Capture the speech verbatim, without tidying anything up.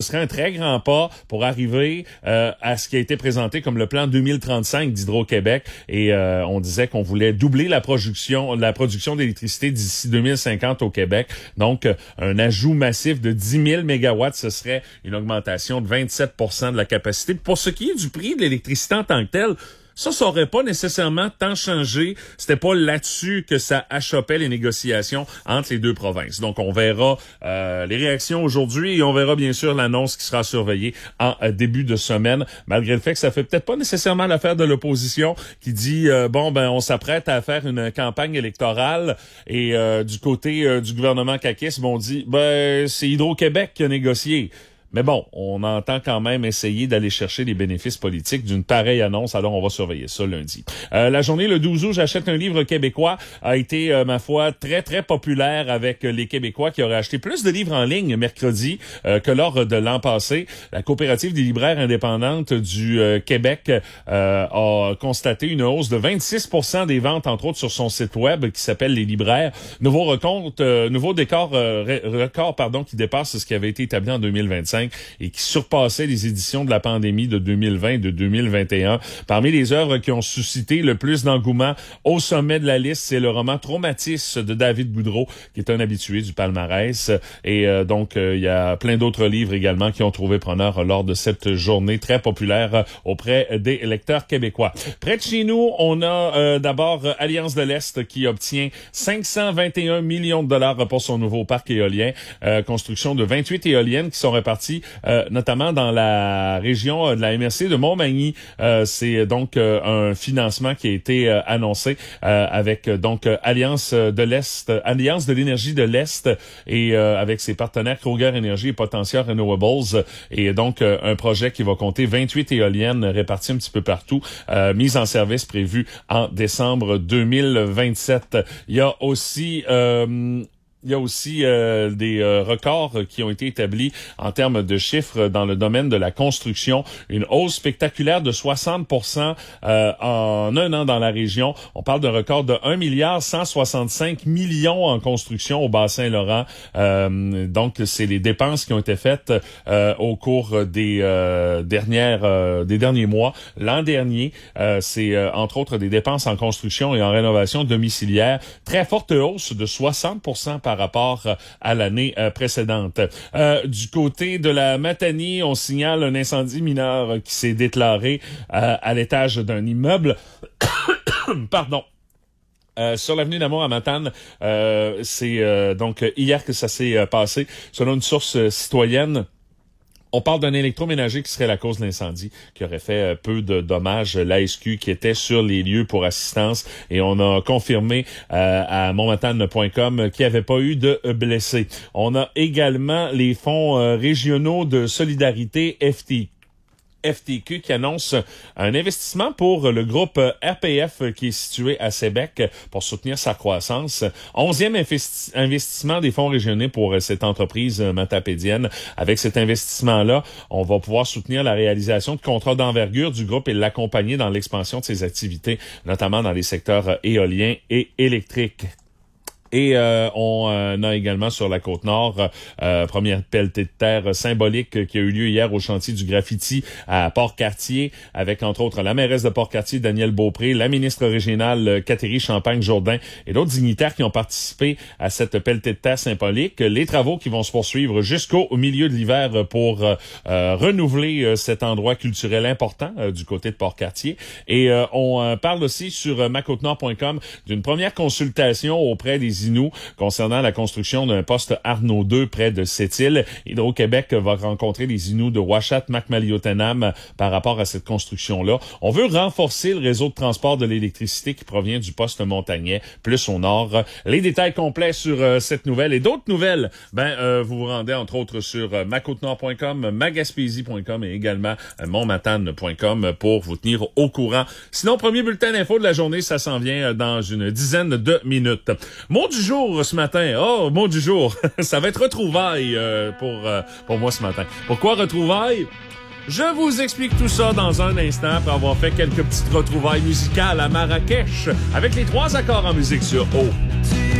serait un très grand pas pour arriver euh, à ce qui a été présenté comme le plan deux mille trente-cinq d'Hydro-Québec. Et euh, on disait qu'on voulait doubler la production, la production d'électricité d'ici deux mille cinquante au Québec. Donc, un ajout massif de dix mille mégawatts, ce serait une augmentation de vingt-sept pour cent de la capacité. Pour ce qui est du prix de l'électricité en tant que tel, ça, ça aurait pas nécessairement tant changé. C'était pas là-dessus que ça achoppait les négociations entre les deux provinces. Donc, on verra euh, les réactions aujourd'hui et on verra bien sûr l'annonce qui sera surveillée en euh, début de semaine, malgré le fait que ça fait peut-être pas nécessairement l'affaire de l'opposition qui dit euh, bon, ben on s'apprête à faire une campagne électorale et euh, du côté euh, du gouvernement caquiste, on dit ben c'est Hydro-Québec qui a négocié. Mais bon, on entend quand même essayer d'aller chercher les bénéfices politiques d'une pareille annonce, alors on va surveiller ça lundi. Euh, la journée, le douze août, j'achète un livre québécois, a été, euh, ma foi, très, très populaire avec les Québécois qui auraient acheté plus de livres en ligne mercredi euh, que lors de l'an passé. La coopérative des libraires indépendantes du euh, Québec euh, a constaté une hausse de vingt-six pour cent des ventes, entre autres, sur son site web qui s'appelle Les Libraires. Nouveau recompte, euh, nouveau décor, euh, record, pardon, qui dépasse ce qui avait été établi en deux mille vingt-cinq. Et qui surpassait les éditions de la pandémie de deux mille vingt et de deux mille vingt et un. Parmi les œuvres qui ont suscité le plus d'engouement au sommet de la liste, c'est le roman Traumatis de David Boudreau, qui est un habitué du palmarès. Et euh, donc, il euh, y a plein d'autres livres également qui ont trouvé preneur lors de cette journée très populaire auprès des lecteurs québécois. Près de chez nous, on a euh, d'abord Alliance de l'Est qui obtient cinq cent vingt et un millions de dollars pour son nouveau parc éolien. Euh, construction de vingt-huit éoliennes qui sont réparties Euh, notamment dans la région euh, de la M R C de Montmagny. Euh, c'est donc euh, un financement qui a été euh, annoncé euh, avec euh, donc euh, Alliance de l'Est, euh, Alliance de l'énergie de l'Est et euh, avec ses partenaires Kruger Énergie et Potentiel Renewables. Et donc euh, un projet qui va compter vingt-huit éoliennes réparties un petit peu partout, euh, mise en service prévue en décembre deux mille vingt-sept. Il y a aussi euh, Il y a aussi euh, des euh, records qui ont été établis en termes de chiffres dans le domaine de la construction. Une hausse spectaculaire de soixante pour cent euh, en un an dans la région. On parle d'un record de un milliard cent soixante-cinq millions en construction au Bas-Saint-Laurent. Euh, donc, c'est les dépenses qui ont été faites euh, au cours des euh, dernières euh, des derniers mois. L'an dernier, euh, c'est euh, entre autres des dépenses en construction et en rénovation domiciliaire. Très forte hausse de soixante pour cent par rapport à l'année précédente. Euh, du côté de la Matanie, on signale un incendie mineur qui s'est déclaré euh, à l'étage d'un immeuble. Pardon. Euh, sur l'avenue d'Amour à Matane, euh, c'est euh, donc hier que ça s'est euh, passé. Selon une source euh, citoyenne, on parle d'un électroménager qui serait la cause de l'incendie, qui aurait fait peu de dommages. L'A S Q qui était sur les lieux pour assistance et on a confirmé euh, à montmatane point com qu'il n'y avait pas eu de blessés. On a également les fonds euh, régionaux de solidarité F T F T Q qui annonce un investissement pour le groupe R P F qui est situé à Sébec pour soutenir sa croissance. Onzième investi- investissement des fonds régionaux pour cette entreprise matapédienne. Avec cet investissement-là, on va pouvoir soutenir la réalisation de contrats d'envergure du groupe et l'accompagner dans l'expansion de ses activités, notamment dans les secteurs éoliens et électriques. Et euh, on euh, a également sur la Côte-Nord, euh, première pelletée de terre symbolique qui a eu lieu hier au chantier du graffiti à Port-Cartier, avec entre autres la mairesse de Port-Cartier, Danielle Beaupré, la ministre régionale Catherine Champagne-Jourdain et d'autres dignitaires qui ont participé à cette pelletée de terre symbolique. Les travaux qui vont se poursuivre jusqu'au milieu de l'hiver pour euh, renouveler euh, cet endroit culturel important euh, du côté de Port-Cartier. Et euh, on euh, parle aussi sur euh, ma côte nord point com d'une première consultation auprès des Inuits concernant la construction d'un poste Arnaud deux près de Sept-Îles. Hydro-Québec va rencontrer les Inuits de Ouachat, Macmaliotenam par rapport à cette construction-là. On veut renforcer le réseau de transport de l'électricité qui provient du poste Montagnet, plus au nord. Les détails complets sur euh, cette nouvelle et d'autres nouvelles, ben euh, vous vous rendez entre autres sur euh, ma côte nord point com, ma gaspésie point com et également euh, montmatane point com pour vous tenir au courant. Sinon, premier bulletin d'info de la journée, ça s'en vient dans une dizaine de minutes. Mot du jour ce matin. Oh, mot du jour. Ça va être retrouvailles euh, pour, euh, pour moi ce matin. Pourquoi retrouvailles? Je vous explique tout ça dans un instant après avoir fait quelques petites retrouvailles musicales à Marrakech avec les trois accords en musique sur O.